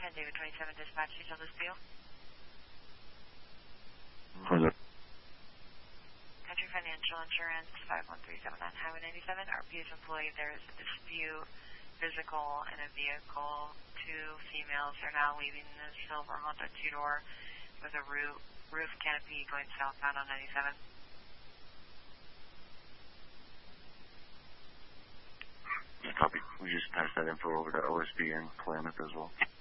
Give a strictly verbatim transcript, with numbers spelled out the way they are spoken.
David twenty-seven dispatch, you tell this deal? Who's it? Country Financial Insurance, five one three seven nine Highway ninety-seven. R P S employee, there is a dispute, physical in a vehicle. Two females are now leaving the silver Honda two-door with a roof, roof canopy going southbound on ninety-seven. Copy. We just passed that info over to O S B and Klamath as well.